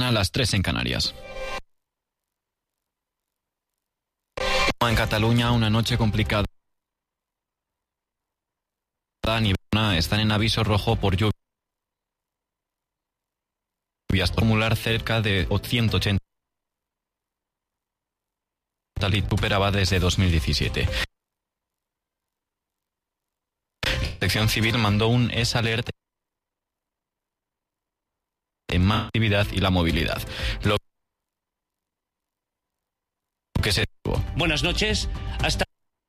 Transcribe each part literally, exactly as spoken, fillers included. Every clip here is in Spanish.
mañana, a las tres en Canarias. En Cataluña, una noche complicada. Están en aviso rojo por lluvias. Acumular cerca de ciento ochenta. Tal y superaba desde dos mil diecisiete. La Protección Civil mandó un S Alert en más actividad y la movilidad. Lo que se Buenas noches. Hasta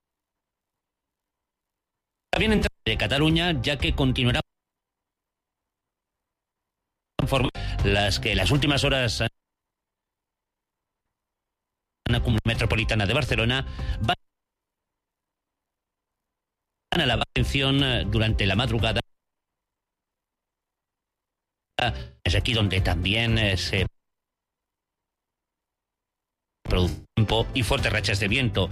bien entrada de Cataluña, ya que continuará las que las últimas horas en la Comunidad Metropolitana de Barcelona van a la atención durante la madrugada. Es aquí donde también se produce tiempo y fuertes rachas de viento.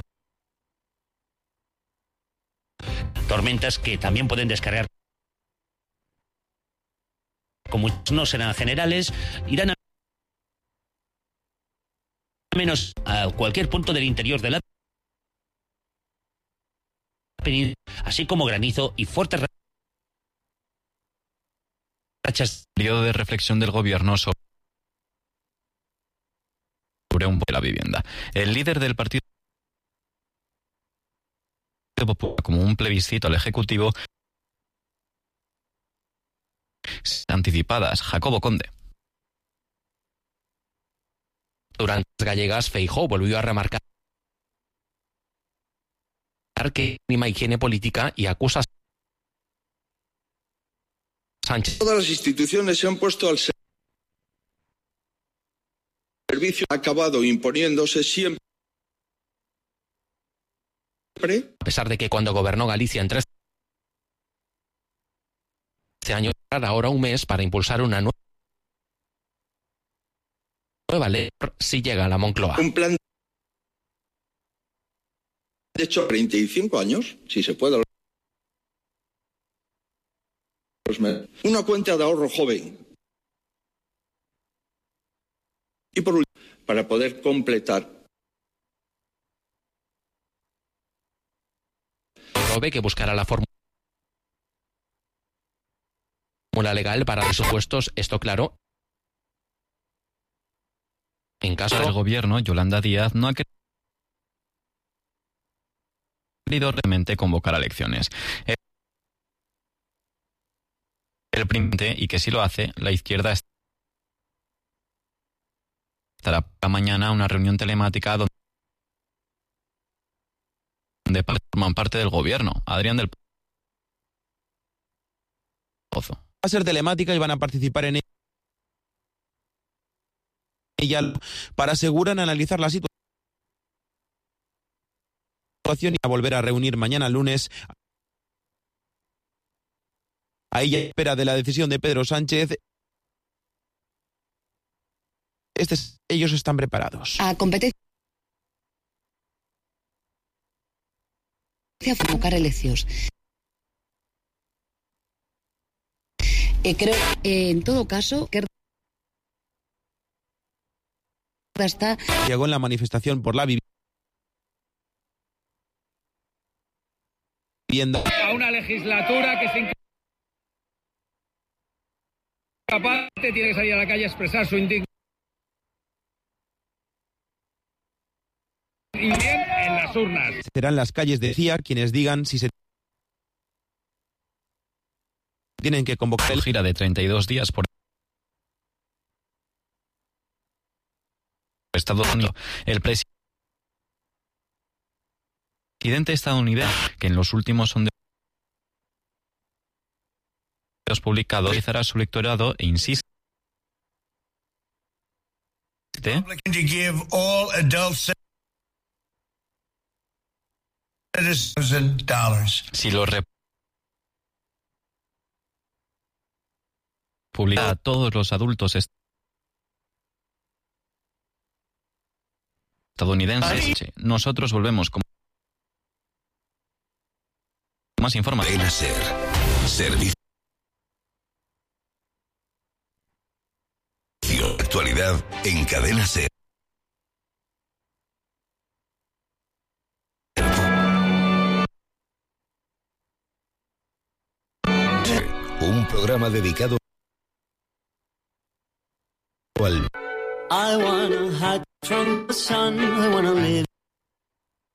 Tormentas que también pueden descargar. Como no serán generales, irán a menos a cualquier punto del interior de la península, así como granizo y fuertes rachas. Periodo de reflexión del gobierno sobre un de la vivienda. El líder del Partido Popular, como un plebiscito al Ejecutivo, anticipadas. Jacobo Conde. Durante las gallegas, Feijóo volvió a remarcar que mínima higiene política y acusa a Sánchez. Todas las instituciones se han puesto al servicio, ha acabado imponiéndose siempre. A pesar de que cuando gobernó Galicia en trece años, ahora un mes para impulsar una nueva nueva ley si llega a la Moncloa. Un plan de hecho treinta y cinco años, si se puede. Una cuenta de ahorro joven. Y por último, para poder completar. Robe que buscará la fórmula legal para presupuestos, esto claro. En caso del gobierno, Yolanda Díaz no ha querido realmente convocar a elecciones. El primero, y que si lo hace, la izquierda estará para mañana una reunión telemática donde forman parte del gobierno. Adrián del Pozo. Va a ser telemática y van a participar en ella para asegurar analizar la situación y a volver a reunir mañana lunes. A ella espera de la decisión de Pedro Sánchez. Este, ellos están preparados. A competencia a convocar elecciones. Eh, creo, eh, en todo caso, que está... Llegó en la manifestación por la vivienda. A una legislatura que se incapaz tiene que salir a la calle a expresar su indignación y bien en las urnas. Serán las calles, decía, quienes digan si se tienen que convocar el gira de treinta y dos días por Estados Unidos. El presidente estadounidense, que en los últimos sondeos publicados realizará su electorado e insiste si los publica a todos los adultos estadounidenses. Nosotros volvemos con más información. Ven a ser servicio actualidad en Cadena SER. Un programa dedicado al... I wanna hide from the sun, I wanna live